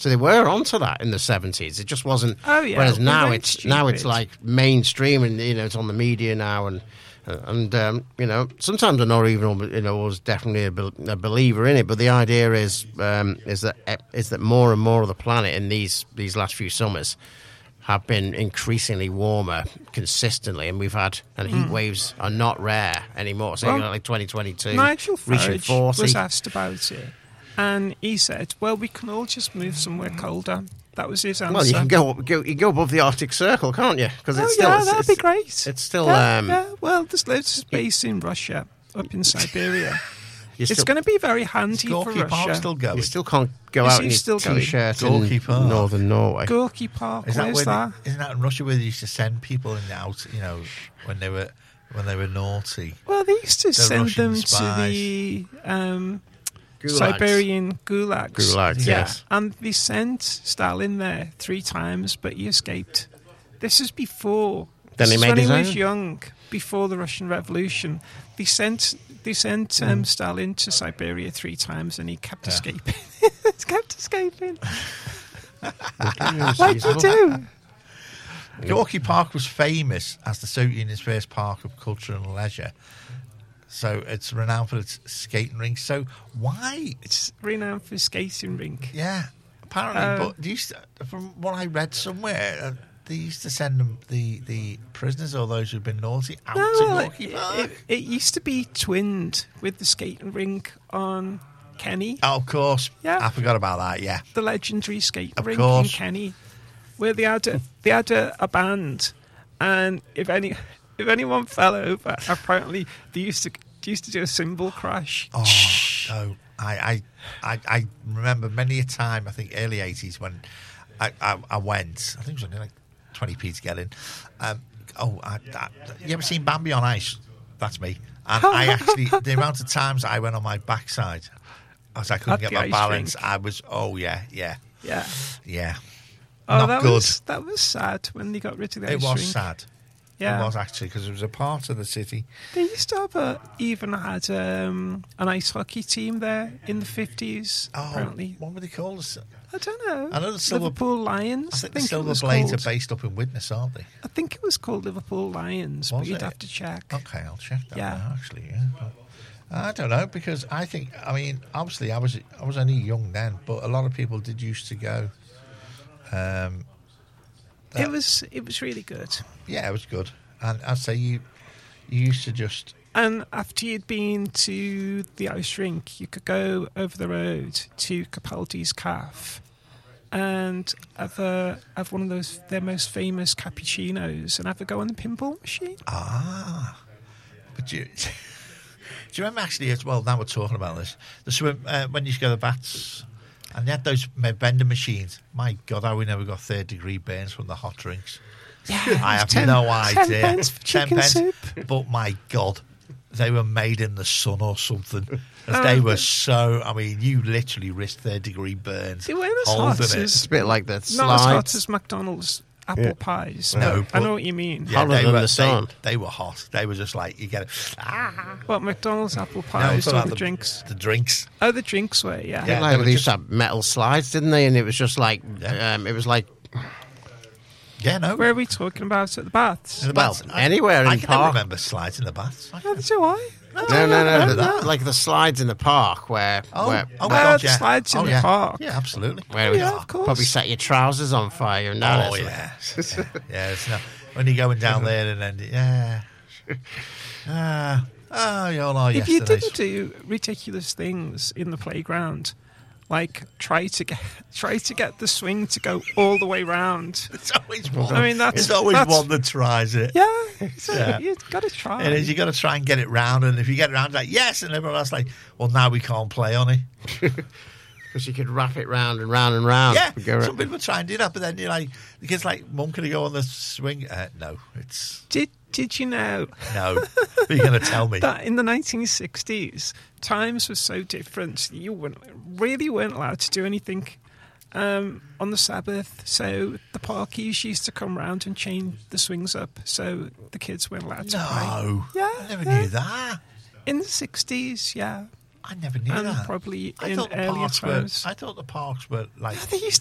So they were onto that in the 70s. It just wasn't. Oh yeah. Whereas we now weren't it's stupid. like mainstream, and it's on the media now, and sometimes I'm not even was definitely a believer in it. But the idea is that more and more of the planet in these last few summers have been increasingly warmer consistently, and heat waves are not rare anymore. So like 2022, Nigel reaching Farage 40. was asked about it, and he said, "Well, we can all just move somewhere colder." That was his answer. Well, you can go above the Arctic Circle, can't you? Because that'd be great. It's still. Yeah. Well, there's loads of space in Russia, up in Siberia. It's going to be very handy for Gorky Park Russia. still going? You still can't go Is out he in your still going? T-shirt Gorky in Park. northern Norway. Gorky Park, Is that where's where that? isn't that in Russia where they used to send people out? When they were naughty. Well, they used to send Russian them spies. to the Gulags. Siberian gulags. Gulags, yeah. yes. And they sent Stalin there 3 times, but he escaped. This is before. Then he this is made when his he was own? young, before the Russian Revolution. They sent Stalin to Siberia 3 times, and he kept escaping. He kept escaping. Like you do. Gorky Park was famous as the Soviet Union's first park of culture and leisure. So it's renowned for its skating rink. So why? It's renowned for skating rink. Yeah, apparently. But from what I read somewhere, they used to send them the prisoners or those who've been naughty out to Gorky Park. It used to be twinned with the skating rink on Kenny, Oh, of course. Yeah. I forgot about that. Yeah. the legendary skating Of rink course. in Kenny, where they had a band, and if anyone fell over, apparently they used to do a cymbal crash. Oh no! I remember many a time. I think early '80s when I went. I think it was only like 20p to get in. You ever seen Bambi on Ice? That's me. And I actually, the amount of times I went on my backside, as I couldn't At get the my ice balance, rink. I was. Oh yeah. Yeah. Not good. That was sad when they got rid of the It ice was rink. sad. Yeah. It was actually because it was a part of the city. They used to have even had an ice hockey team there in the 50s. Oh, Apparently, what were they called? I don't know. I know the Silver- Liverpool Lions. I think the it Silver was Blades called. are based up in Widnes, aren't they? I think it was called Liverpool Lions, but Was you'd it? have to check. Okay, I'll check that Yeah. now, actually. Yeah. But I don't know, because obviously I was only young then, but a lot of people did used to go. It was really good. Yeah, it was good. And I'd say you used to just... And after you'd been to the ice rink, you could go over the road to Capaldi's Cafe and have one of their most famous cappuccinos and have a go on the pinball machine. But do you remember actually, as well, now we're talking about this, the swim, when you used to go to the bats, and they had those vending machines. My God, how we never got 3rd-degree burns from the hot drinks. Yeah, I have 10 no idea. 10 pence for chicken soup. But my God, they were made in the sun or something. They were so... I mean, you literally risked 3rd-degree burns. They weren't as holding hot it. It's a bit like the Not as hot slides. as McDonald's apple pies. No, I but- know what you mean. Yeah, Hotter than the sun. They were hot. They were just like, you get it. What, McDonald's apple No, pies it's or about the drinks? The drinks. Oh, the drinks were, yeah. Yeah. Like they were they used just- to have metal slides, didn't they? And it was just like, it was like, Yeah, no. Where are we talking about at the baths? In the well, baths. anywhere I in can never park. remember slides in the baths. Oh, do I? No. Like the slides in the park where God, the yeah. slides in the yeah. park. Yeah, absolutely. where yeah, you of course. probably set your trousers on fire. And now Oh, it's- yeah. Yeah, it's not, when you're going down there and then, you're all If you yesterday's. didn't do ridiculous things in the playground, like try to get the swing to go all the way round. It's always one. I mean, that's it's always that's- one that tries it. Yeah, so Yeah. you've got to try. It is. You got to try and get it round, and if you get it round, it's like yes, and everyone else like, well, now we can't play on it. Because you could wrap it round and round and round. Yeah, Go some people try and do that, but then you're like, the kids like, Mum, can I go on the swing? No, it's Did you know no. What are you going to tell me? that in the 1960s, times were so different, you really weren't allowed to do anything on the Sabbath. So the parkies used to come round and chain the swings up, so the kids weren't allowed to play. No, Yeah, I never yeah. knew that. In the 60s, yeah. I never knew And that. probably I in thought the earlier parks were. times. I thought the parks were like. They used